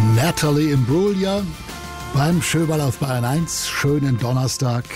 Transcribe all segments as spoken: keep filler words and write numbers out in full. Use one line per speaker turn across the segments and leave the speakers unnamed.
Natalie Imbruglia beim Schöberl auf Bayern eins. Schönen Donnerstag.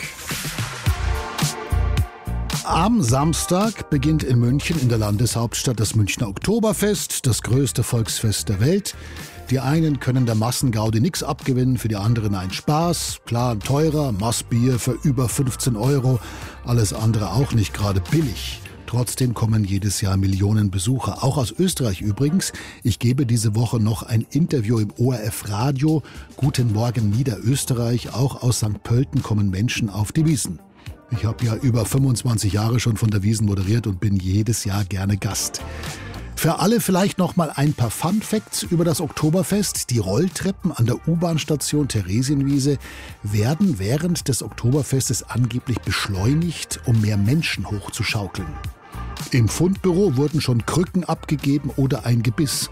Am Samstag beginnt in München, in der Landeshauptstadt, das Münchner Oktoberfest, das größte Volksfest der Welt. Die einen können der Massengaudi nichts abgewinnen, für die anderen ein Spaß. Klar, ein teurer Massbier für über fünfzehn Euro, alles andere auch nicht gerade billig. Trotzdem kommen jedes Jahr Millionen Besucher, auch aus Österreich übrigens. Ich gebe diese Woche noch ein Interview im O R F Radio. Guten Morgen Niederösterreich, auch aus Sankt Pölten kommen Menschen auf die Wiesn. Ich habe ja über fünfundzwanzig Jahre schon von der Wiesn moderiert und bin jedes Jahr gerne Gast. Für alle vielleicht noch mal ein paar Fun-Facts über das Oktoberfest. Die Rolltreppen an der U-Bahn-Station Theresienwiese werden während des Oktoberfestes angeblich beschleunigt, um mehr Menschen hochzuschaukeln. Im Fundbüro wurden schon Krücken abgegeben oder ein Gebiss.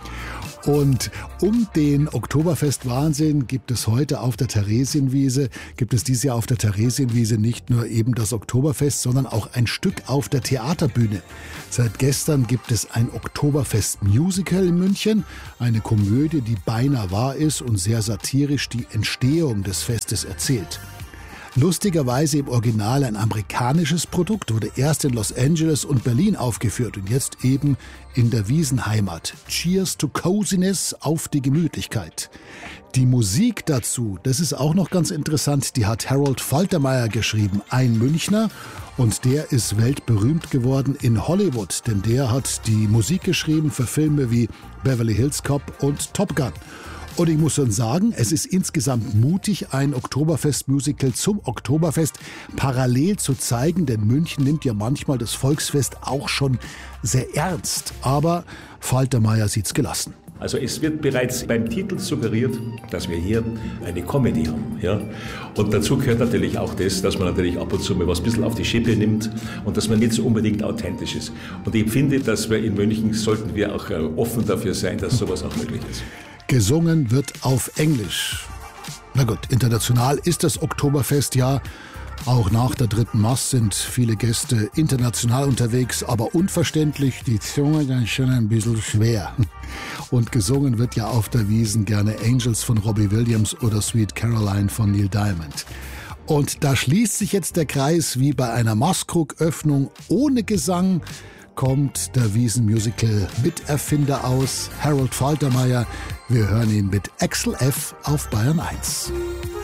Und um den Oktoberfest-Wahnsinn gibt es heute auf der Theresienwiese, gibt es dieses Jahr auf der Theresienwiese nicht nur eben das Oktoberfest, sondern auch ein Stück auf der Theaterbühne. Seit gestern gibt es ein Oktoberfest-Musical in München, eine Komödie, die beinahe wahr ist und sehr satirisch die Entstehung des Festes erzählt. Lustigerweise im Original ein amerikanisches Produkt, wurde erst in Los Angeles und Berlin aufgeführt und jetzt eben in der Wiesenheimat. Cheers to Coziness, auf die Gemütlichkeit. Die Musik dazu, das ist auch noch ganz interessant, die hat Harold Faltermeyer geschrieben, ein Münchner, und der ist weltberühmt geworden in Hollywood, denn der hat die Musik geschrieben für Filme wie Beverly Hills Cop und Top Gun. Und ich muss schon sagen, es ist insgesamt mutig, ein Oktoberfest-Musical zum Oktoberfest parallel zu zeigen, denn München nimmt ja manchmal das Volksfest auch schon sehr ernst. Aber Faltermeyer sieht's gelassen.
Also es wird bereits beim Titel suggeriert, dass wir hier eine Comedy haben. Ja? Und dazu gehört natürlich auch das, dass man natürlich ab und zu mal was ein bisschen auf die Schippe nimmt und dass man nicht so unbedingt authentisch ist. Und ich finde, dass wir in München sollten wir auch offen dafür sein, dass sowas auch möglich ist.
Gesungen wird auf Englisch. Na gut, international ist das Oktoberfest ja. Auch nach der dritten Mass sind viele Gäste international unterwegs, aber unverständlich, die Zunge dann schon ein bisschen schwer. Und gesungen wird ja auf der Wiesn gerne Angels von Robbie Williams oder Sweet Caroline von Neil Diamond. Und da schließt sich jetzt der Kreis wie bei einer Maßkrug-Öffnung ohne Gesang. Kommt der Wiesn-Musical-Miterfinder aus, Harold Faltermeyer. Wir hören ihn mit Axel F. auf Bayern eins.